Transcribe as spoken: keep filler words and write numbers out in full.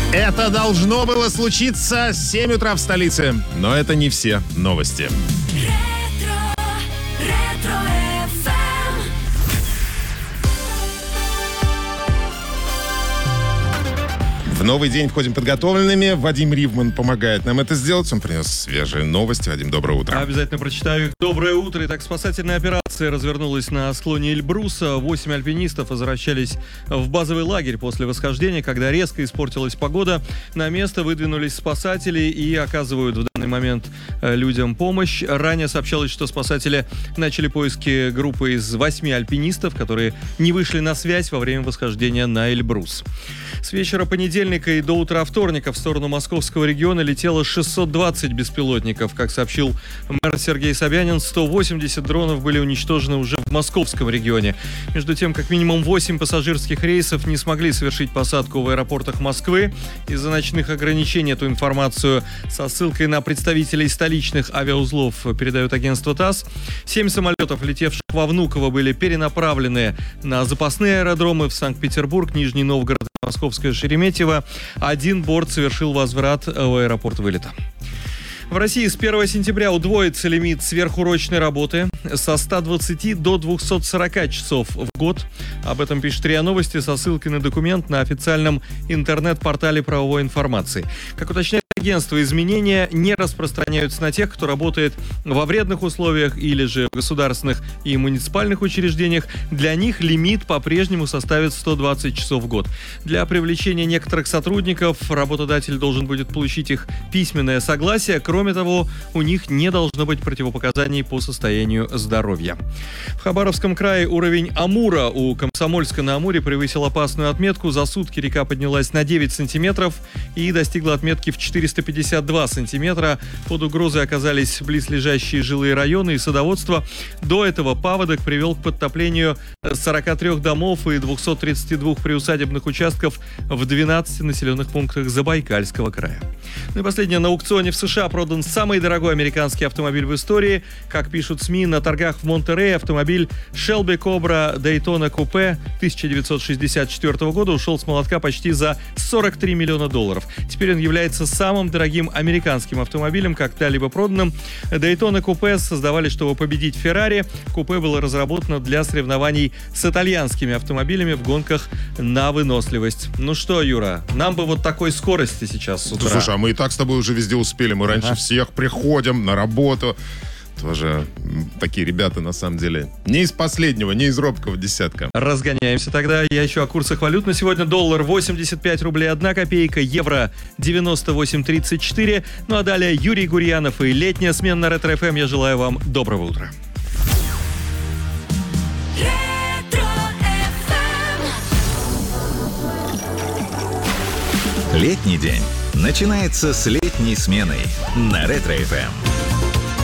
Это должно было случиться с семь утра в столице, но это не все новости. В новый день входим подготовленными. Вадим Ривман помогает нам это сделать. Он принес свежие новости. Вадим, доброе утро. Обязательно прочитаю их. Доброе утро. Итак, спасательная операция развернулась на склоне Эльбруса. Восемь альпинистов возвращались в базовый лагерь после восхождения, когда резко испортилась погода. На место выдвинулись спасатели и оказывают в данный момент людям помощь. Ранее сообщалось, что спасатели начали поиски группы из восьми альпинистов, которые не вышли на связь во время восхождения на Эльбрус. С вечера понедельника и до утра вторника в сторону московского региона летело шестьсот двадцать беспилотников. Как сообщил мэр Сергей Собянин, сто восемьдесят дронов были уничтожены уже в московском регионе. Между тем, как минимум восемь пассажирских рейсов не смогли совершить посадку в аэропортах Москвы из-за ночных ограничений. Эту информацию со ссылкой на представителей столичных авиаузлов передает агентство ТАСС. Семь самолетов, летевших во Внуково, были перенаправлены на запасные аэродромы в Санкт-Петербург, Нижний Новгород, Московское Шереметьево. Один борт совершил возврат в аэропорт вылета. В России с первого сентября удвоится лимит сверхурочной работы со ста двадцати до двухсот сорока часов в год. Об этом пишет РИА Новости со ссылкой на документ на официальном интернет-портале правовой информации. Как уточняет агентство, изменения не распространяются на тех, кто работает во вредных условиях или же в государственных и муниципальных учреждениях. Для них лимит по-прежнему составит сто двадцать часов в год. Для привлечения некоторых сотрудников работодатель должен будет получить их письменное согласие. Кроме того, у них не должно быть противопоказаний по состоянию здоровья. В Хабаровском крае уровень Амура у Комсомольска-на-Амуре превысил опасную отметку. За сутки река поднялась на девять сантиметров и достигла отметки в четыреста пятьдесят два сантиметра. Под угрозой оказались близлежащие жилые районы и садоводство. До этого паводок привел к подтоплению сорока трёх домов и двухсот тридцати двух приусадебных участков в двенадцати населенных пунктах Забайкальского края. Ну и последнее. На аукционе в США продан самый дорогой американский автомобиль в истории. Как пишут СМИ, на торгах в Монтерее автомобиль Shelby Cobra Daytona Coupe тысяча девятьсот шестьдесят четвёртого года ушел с молотка почти за сорок три миллиона долларов. Теперь он является самым дорогим американским автомобилем, когда-либо проданным. Daytona Coupe создавали, чтобы победить Ferrari. Купе было разработано для соревнований с итальянскими автомобилями в гонках на выносливость. Ну что, Юра, нам бы вот такой скорости сейчас с утра. Слушай, а мы и так с тобой уже везде успели. Мы раньше ага. всех приходим на работу. Тоже такие ребята, на самом деле, не из последнего, не из робкого десятка. Разгоняемся тогда. Я еще о курсах валют. На сегодня доллар восемьдесят пять рублей одна копейка, евро девяносто восемь тридцать четыре. Ну а далее Юрий Гурьянов и летняя смена на Ретро-эф эм. Я желаю вам доброго утра. Летний день начинается с летней сменой на Ретро-эф эм.